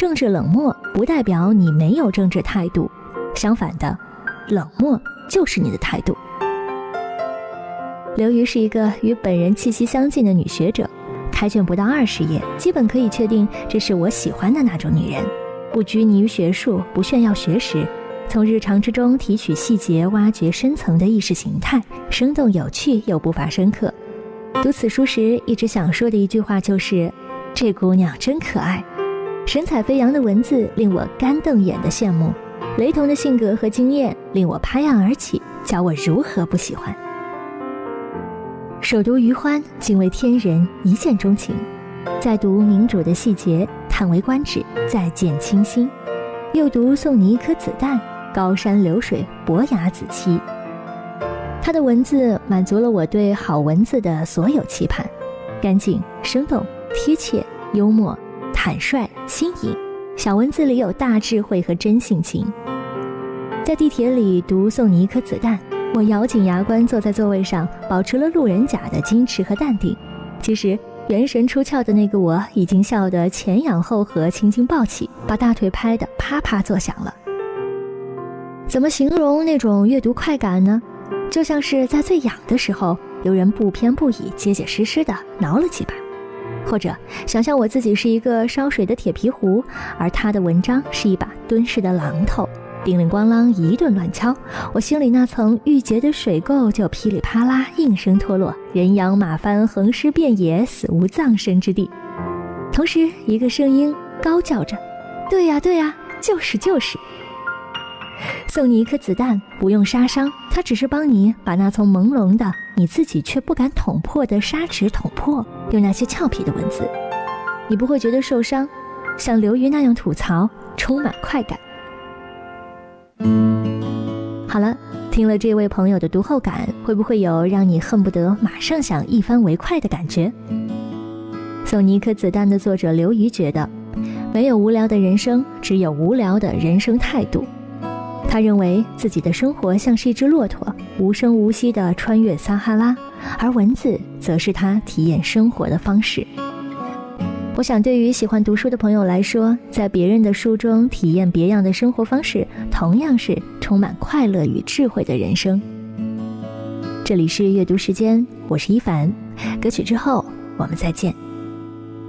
政治冷漠不代表你没有政治态度，相反的，冷漠就是你的态度。刘瑜是一个与本人气息相近的女学者，开卷不到20页，基本可以确定这是我喜欢的那种女人，不拘泥于学术，不炫耀学识，从日常之中提取细节，挖掘深层的意识形态，生动有趣又不乏深刻。读此书时一直想说的一句话就是这姑娘真可爱。神采飞扬的文字令我干瞪眼的羡慕，雷同的性格和经验令我拍案而起，教我如何不喜欢。首读余欢，惊为天人，一见钟情；再读明主的细节，叹为观止，再见倾心；又读送你一颗子弹，高山流水，伯牙子期。他的文字满足了我对好文字的所有期盼，干净、生动、贴切、幽默、坦率、新颖，小文字里有大智慧和真性情。在地铁里读送你一颗子弹，我咬紧牙关坐在座位上，保持了路人甲的矜持和淡定。其实元神出窍的那个我已经笑得前仰后合，青筋暴起，把大腿拍得啪啪作响了。怎么形容那种阅读快感呢？就像是在最痒的时候，有人不偏不倚，结结实实地挠了几把。或者想象我自己是一个烧水的铁皮壶，而他的文章是一把蹲式的榔头，叮铃咣啷一顿乱敲，我心里那层郁结的水垢就噼里啪啦应声脱落，人仰马翻，横尸遍野，死无葬身之地。同时一个声音高叫着，对呀对呀，就是送你一颗子弹，不用杀伤，它只是帮你把那层朦胧的你自己却不敢捅破的砂纸捅破，用那些俏皮的文字，你不会觉得受伤，像刘瑜那样吐槽，充满快感。好了，听了这位朋友的读后感，会不会有让你恨不得马上想一番为快的感觉？送你一颗子弹的作者刘瑜觉得，没有无聊的人生，只有无聊的人生态度。他认为自己的生活像是一只骆驼，无声无息地穿越撒哈拉，而文字则是他体验生活的方式。我想对于喜欢读书的朋友来说，在别人的书中体验别样的生活方式，同样是充满快乐与智慧的人生。这里是阅读时间，我是一凡，歌曲之后我们再见。